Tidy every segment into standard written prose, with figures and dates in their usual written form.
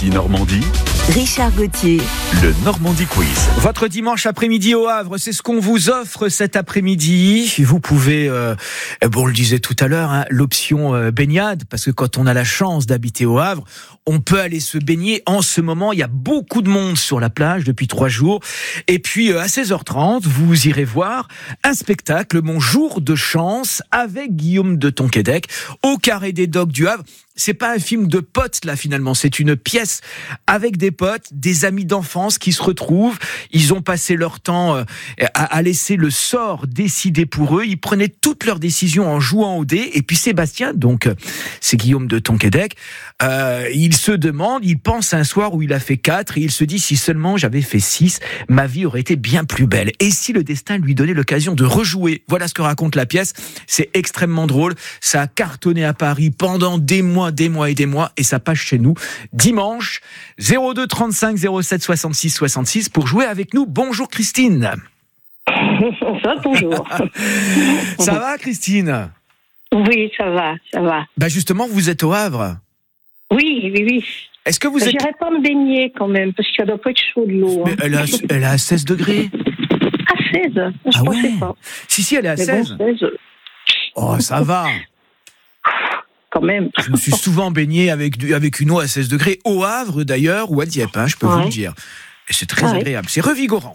RSI Normandie, Richard Gauthier. le Normandie Quiz. Votre dimanche après-midi au Havre, c'est ce qu'on vous offre cet après-midi. Vous pouvez, on le disait tout à l'heure, l'option baignade, parce que quand on a la chance d'habiter au Havre, on peut aller se baigner. En ce moment, il y a beaucoup de monde sur la plage depuis 3 jours. Et puis, à 16h30, vous irez voir un spectacle, Mon jour de chance, avec Guillaume de Tonquédec, au Carré des Docks du Havre. C'est pas un film de potes, là, finalement. C'est une pièce avec des potes, des amis d'enfance qui se retrouvent. Ils ont passé leur temps à laisser le sort décider pour eux. Ils prenaient toutes leurs décisions en jouant au dé. Et puis Sébastien, donc, c'est Guillaume de Tonquédec, il se demande, il pense à un soir où il a fait 4 et il se dit, si seulement j'avais fait 6, ma vie aurait été bien plus belle. Et si le destin lui donnait l'occasion de rejouer? Voilà ce que raconte la pièce. C'est extrêmement drôle. Ça a cartonné à Paris pendant des mois et ça passe chez nous dimanche. 02 35 07 66 66 pour jouer avec nous. Bonjour Christine. Bonjour. Ça va Christine? Oui, ça va. Bah justement, vous êtes au Havre. Oui. Est-ce que vous êtes... J'irai pas me baigner quand même, parce que ça doit pas être chaud de l'eau. Mais elle a 16 degrés. À 16, je Ah pensais ouais. pas. Si, elle est à Mais 16. bon, 16, Oh, ça va. quand même. Je me suis souvent baigné avec une eau à 16 degrés, au Havre d'ailleurs, ou à Dieppe, je peux vous le dire. Et c'est très agréable, c'est revigorant.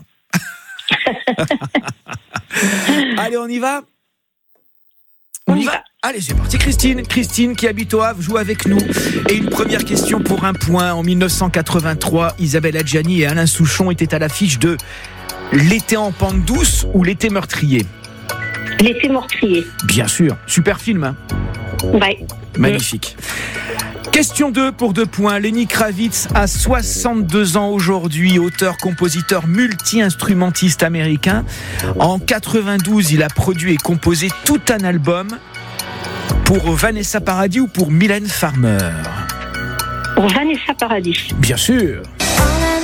Allez, on y va? On y va. Allez, c'est parti. Christine qui habite au Havre, joue avec nous. Et une première question pour un point. En 1983, Isabelle Adjani et Alain Souchon étaient à l'affiche de L'été en pente douce ou L'été meurtrier? L'été meurtrier. Bien sûr, super film. Ouais. Magnifique. Question 2 pour 2 points. Lenny Kravitz a 62 ans aujourd'hui, auteur, compositeur, multi-instrumentiste américain. En 92, il a produit et composé tout un album pour Vanessa Paradis ou pour Mylène Farmer. Pour Vanessa Paradis. Bien sûr.